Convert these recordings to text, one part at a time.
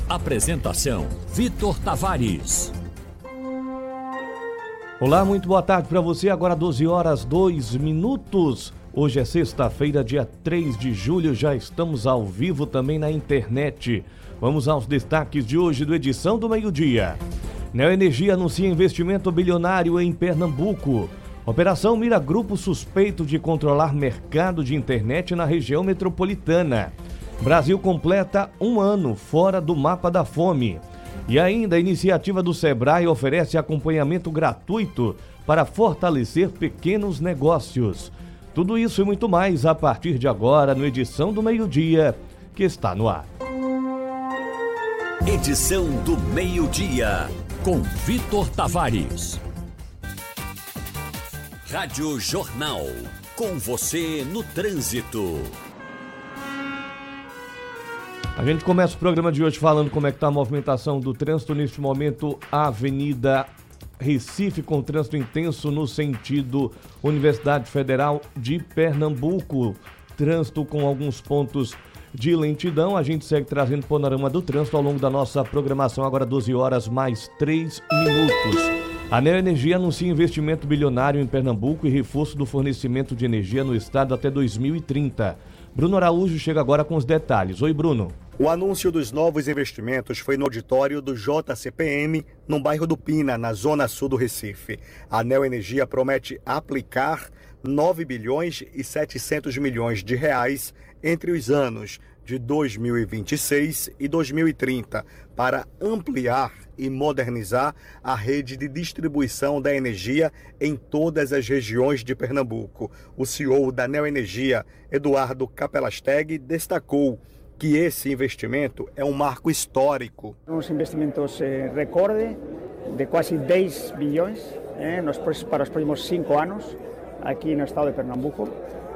Apresentação: Vitor Tavares. Olá, muito boa tarde para você. Agora 12 horas 2 minutos. Hoje é sexta-feira, dia 3 de julho. Já estamos ao vivo também na internet. Vamos aos destaques de hoje do Edição do Meio-Dia. Neoenergia anuncia investimento bilionário em Pernambuco. Operação mira grupo suspeito de controlar mercado de internet na região metropolitana. Brasil completa um ano fora do mapa da fome. E ainda a iniciativa do Sebrae oferece acompanhamento gratuito para fortalecer pequenos negócios. Tudo isso e muito mais a partir de agora no Edição do Meio-Dia, que está no ar. Edição do Meio-Dia, com Vitor Tavares. Rádio Jornal, com você no trânsito. A gente começa o programa de hoje falando como é que está a movimentação do trânsito. Neste momento, a Avenida Recife com trânsito intenso no sentido Universidade Federal de Pernambuco. Trânsito com alguns pontos de lentidão. A gente segue trazendo panorama do trânsito ao longo da nossa programação. Agora 12 horas mais 3 minutos. A Neoenergia anuncia investimento bilionário em Pernambuco e reforço do fornecimento de energia no estado até 2030. Bruno Araújo chega agora com os detalhes. Oi, Bruno. O anúncio dos novos investimentos foi no auditório do JCPM, no bairro do Pina, na zona sul do Recife. A Neoenergia promete aplicar 9 bilhões e 700 milhões de reais entre os anos de 2026 e 2030 para ampliar e modernizar a rede de distribuição da energia em todas as regiões de Pernambuco. O CEO da Neoenergia, Eduardo Capelasteg, destacou que esse investimento é um marco histórico. Uns investimentos recorde de quase 10 bilhões para os próximos 5 anos aqui no estado de Pernambuco.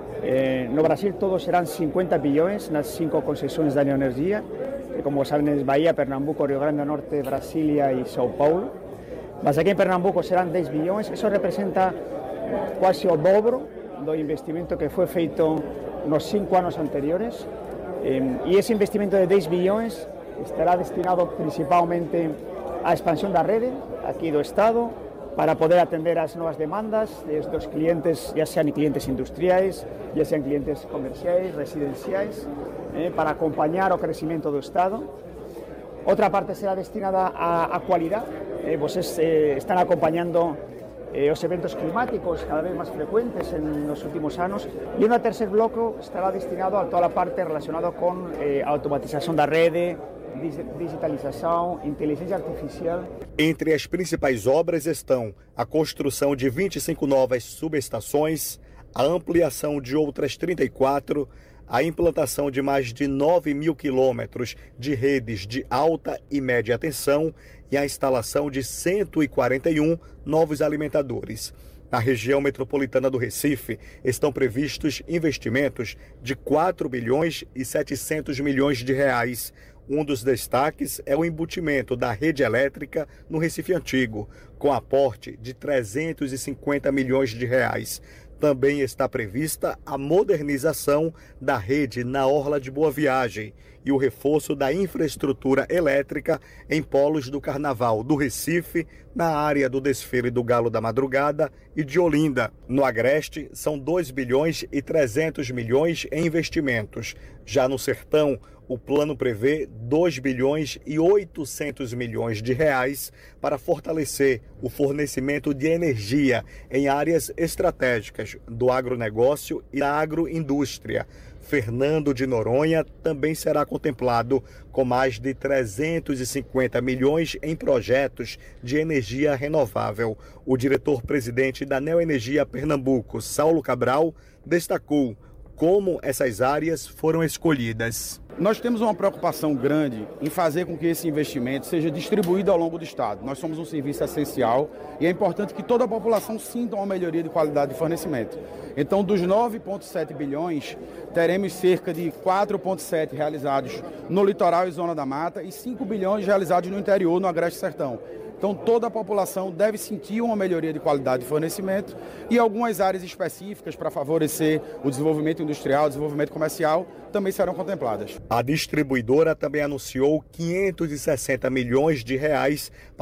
No Brasil todos serão 50 bilhões nas 5 concessões da Neoenergia, que como sabem, Bahia, Pernambuco, Rio Grande do Norte, Brasília e São Paulo. Mas aqui em Pernambuco serão 10 bilhões, isso representa quase o dobro do investimento que foi feito nos 5 anos anteriores. E esse investimento de 10 bilhões estará destinado principalmente à expansão da rede aqui do estado, para poder atender às novas demandas dos clientes, já sejam clientes industriais, já sejam clientes comerciais, residenciais, para acompanhar o crescimento do estado. Outra parte será destinada à qualidade. Vocês estão acompanhando os eventos climáticos cada vez mais frequentes nos últimos anos. E um terceiro bloco estará destinado a toda a parte relacionada com a automatização da rede, digitalização, inteligência artificial. Entre as principais obras estão a construção de 25 novas subestações, a ampliação de outras 34, a implantação de mais de 9 mil quilômetros de redes de alta e média tensão e a instalação de 141 novos alimentadores. Na região metropolitana do Recife, estão previstos investimentos de 4 bilhões e 700 milhões de reais. Um dos destaques é o embutimento da rede elétrica no Recife Antigo, com aporte de 350 milhões de reais. Também está prevista a modernização da rede na Orla de Boa Viagem e o reforço da infraestrutura elétrica em polos do Carnaval do Recife, na área do desfile do Galo da Madrugada e de Olinda. No Agreste, são 2 bilhões e 300 milhões em investimentos. Já no Sertão, o plano prevê 2 bilhões e 800 milhões de reais para fortalecer o fornecimento de energia em áreas estratégicas do agronegócio e da agroindústria. Fernando de Noronha também será contemplado com mais de 350 milhões em projetos de energia renovável. O diretor-presidente da Neoenergia Pernambuco, Saulo Cabral, destacou como essas áreas foram escolhidas. Nós temos uma preocupação grande em fazer com que esse investimento seja distribuído ao longo do estado. Nós somos um serviço essencial e é importante que toda a população sinta uma melhoria de qualidade de fornecimento. Então, dos 9,7 bilhões, teremos cerca de 4,7 realizados no litoral e zona da mata e 5 bilhões realizados no interior, no Agreste Sertão. Então toda a população deve sentir uma melhoria de qualidade de fornecimento e algumas áreas específicas para favorecer o desenvolvimento industrial, o desenvolvimento comercial, também serão contempladas. A distribuidora também anunciou 560 milhões de reais